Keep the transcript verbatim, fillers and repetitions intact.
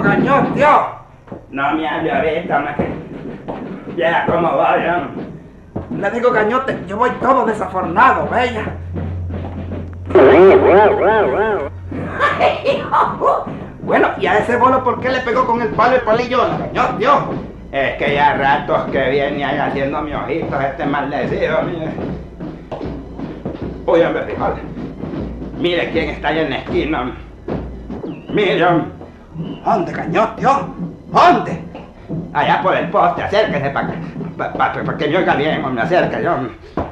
cañón, tío. No me hable ahorita, más que... Ya, ¿cómo voy, hombre? Le digo, Cañote, yo voy todo desafornado, bella. Bueno, ¿y a ese bolo por qué le pegó con el palo el palillo, Cañote, tío? Es que ya ratos que viene ahí haciendo mi ojitos este maldecido, mire. Uy, hombre, fíjate. Mire quién está allá en la esquina. Mire, hombre. ¿Dónde, Cañote, tío? ¿Dónde? Allá por el poste, acérquese para que, pa, pa, pa que me oiga bien, hombre, acérquese, hombre.